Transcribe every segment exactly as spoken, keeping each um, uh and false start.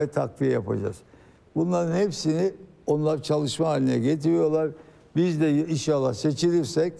takviye yapacağız. Bunların hepsini onlar çalışma haline getiriyorlar. Biz de inşallah seçilirsek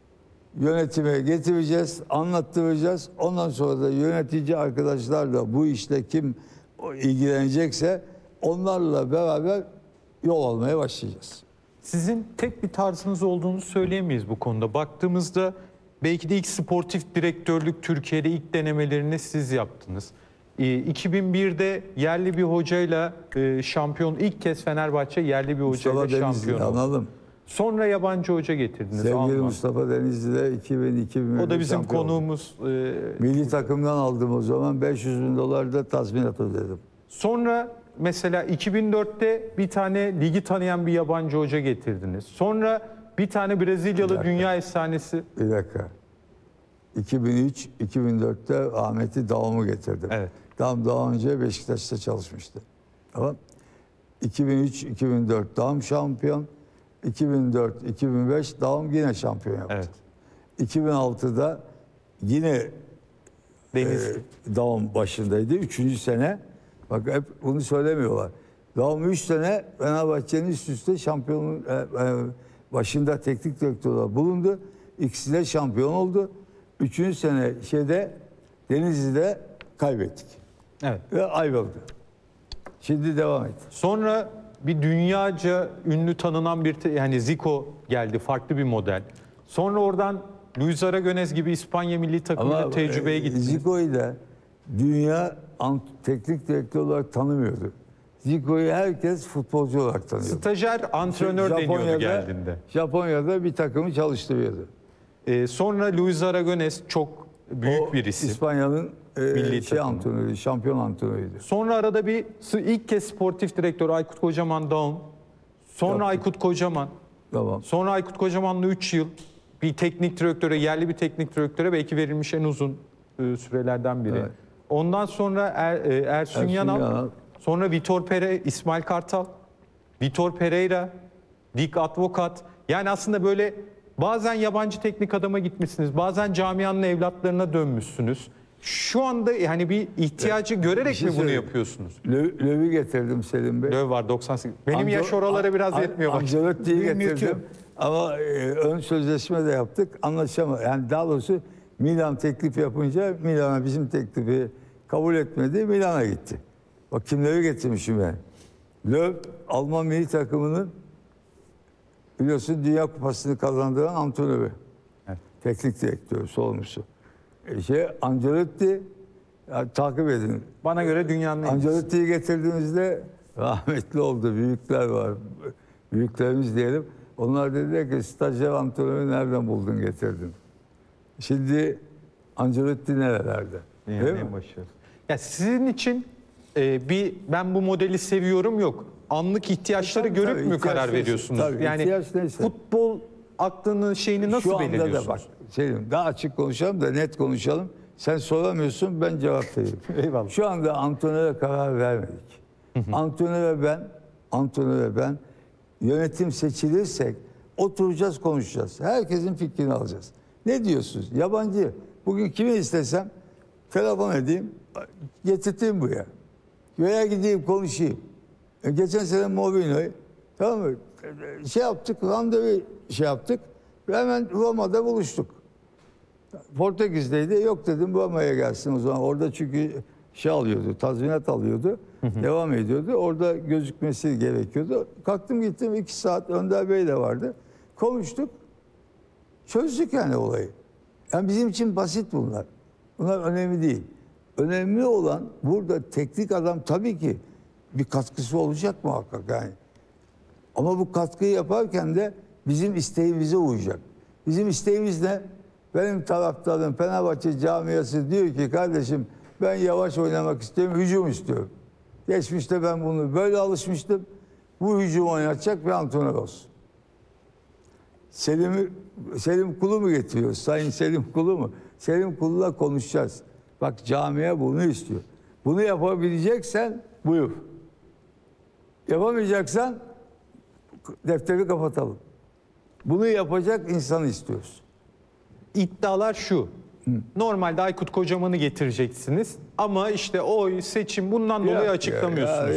yönetime getireceğiz, anlattıracağız. Ondan sonra da yönetici arkadaşlarla bu işle kim ilgilenecekse onlarla beraber yol almaya başlayacağız. Sizin tek bir tarzınız olduğunu söyleyemeyiz bu konuda. Baktığımızda belki de ilk sportif direktörlük Türkiye'de ilk denemelerini siz yaptınız. iki bin birde yerli bir hocayla şampiyon, ilk kez Fenerbahçe yerli bir hocayla Mustafa şampiyon oldu. Anladım. Sonra yabancı hoca getirdiniz. Sevgili Alman. Mustafa Denizli'de iki bin iki bin O da bizim konuğumuz. E, Milli takımdan aldım o zaman, beş yüz bin dolar da tazminat ödedim. Sonra mesela iki bin dörtte bir tane ligi tanıyan bir yabancı hoca getirdiniz. Sonra bir tane Brezilyalı Bir dünya efsanesi. Bir dakika. iki bin üç iki bin dörtte Ahmet'i Davam'ı getirdim. Evet. Davam daha önce Beşiktaş'ta çalışmıştı. Tamam. iki bin üç iki bin dört Davam şampiyon. iki bin dört iki bin beş Davam yine şampiyon yaptı. Evet. iki bin altıda yine Deniz. e, Davam başındaydı. Üçüncü sene. Bak hep bunu söylemiyorlar. Davam üç sene Fenerbahçe'nin üst üste şampiyonun e, e, başında teknik direktörler bulundu. İkisi de şampiyon oldu. Üçüncü sene şeyde Denizli'de kaybettik. Evet. Ve ayrıldı. Şimdi devam et. Sonra bir dünyaca ünlü tanınan bir te- yani Zico geldi, farklı bir model. Sonra oradan Luis Aragonés gibi İspanya milli takımıyla Ama tecrübeye e, gittiniz. Zico'yu da dünya ant- teknik direktör olarak tanımıyordu. Zico'yu herkes futbolcu olarak tanıyordu. Stajyer antrenör deniyordu geldiğinde. Japonya'da bir takımı çalıştırıyordu. Ee, sonra Luis Aragonés çok büyük O bir isim. İspanya'nın e, Milli şey takımı. antrenörü, şampiyon antrenörüydü. Sonra arada bir ilk kez sportif direktör Aykut Kocaman Daum. Sonra Yaptı. Aykut Kocaman. Tamam. Sonra Aykut Kocaman'la üç yıl bir teknik direktöre, yerli bir teknik direktöre belki verilmiş en uzun e, sürelerden biri. Evet. Ondan sonra er, e, Ersun, Ersun Yanal, Yanal. sonra Vitor Pereira, İsmail Kartal, Vitor Pereira, Dick Advocat. Yani aslında böyle bazen yabancı teknik adama gitmişsiniz, bazen camianın evlatlarına dönmüşsünüz. Şu anda yani bir ihtiyacı görerek Bir şey mi bunu söyleyeyim. yapıyorsunuz? Lö- Löw'ü getirdim Selim Bey. Löw var doksan sekiz. Benim Ange- yaş oralara biraz An- yetmiyor. bak. Ancelotti'yi Benim getirdim. yetiyor. Ama e, ön sözleşme de yaptık. Anlaşamadık. Yani daha doğrusu Milan teklif yapınca Milan'a bizim teklifi kabul etmedi. Milan'a gitti. Bak kimleri getirmişim ben. Löw Alman milli takımının biliyorsun Dünya Kupası'nı kazandıran antrenörü. Evet. Teknik direktörü, sorumlusu. E şey Ancelotti ya, takip edin. Bana göre dünyanın en iyisi. Ancelotti'yi getirdiğimizde rahmetli oldu. Büyükler var. Büyüklerimiz diyelim. Onlar dediler ki stajyer antrenörü nereden buldun getirdin? Şimdi Ancelotti nerelerde? Dünyanın Değil mi? en başarılı. Ya sizin için e, bir ben bu modeli seviyorum yok. Anlık ihtiyaçları Tabii, görüp tabii, mü ihtiyaç karar neyse. veriyorsunuz? Tabii, yani ihtiyaç neyse. futbol aklının şeyini nasıl Şu anda belirliyorsunuz? da bak. Selim, daha açık konuşalım da net konuşalım. Sen soramıyorsun, ben cevap vereyim. Eyvallah. Şu anda antrenöre karar vermedik. Antrenöre ben, antrenöre ben yönetim seçilirsek oturacağız, konuşacağız. Herkesin fikrini alacağız. Ne diyorsunuz? Yabancı. Bugün kimi istesem telefon edeyim, getirteyim buraya. Veya gideyim konuşayım. E, geçen sene Mourinho'yu tamam mı? E, Şey yaptık, randevu şey yaptık. Ve hemen Roma'da buluştuk. Portekiz'deydi. Yok dedim Roma'ya gelsin o zaman. Orada çünkü şey alıyordu, tazminat alıyordu. Devam ediyordu. Orada gözükmesi gerekiyordu. Kalktım gittim iki saat Önder Bey de vardı. Konuştuk. Çözdük yani olayı. Yani bizim için basit bunlar. Bunlar önemli değil. Önemli olan burada teknik adam tabii ki bir katkısı olacak muhakkak yani. Ama bu katkıyı yaparken de bizim isteğimize uyacak. Bizim isteğimiz ne? Benim taraftarım Fenerbahçe camiası diyor ki kardeşim ben yavaş oynamak istiyorum, hücum istiyorum. Geçmişte ben bunu böyle alışmıştım. Bu hücum oynatacak bir antrenör olsun. Selim, Selim Kulu mu getiriyor? Sayın Selim Kulu mu? Selim Kulu'la konuşacağız. Bak camia bunu istiyor. Bunu yapabileceksen buyur. Yapamayacaksan defteri kapatalım. Bunu yapacak insanı istiyoruz. İddialar şu. Normalde Aykut Kocaman'ı getireceksiniz. ama işte oy, seçim bundan Yok dolayı ya, açıklamıyorsunuz. ya,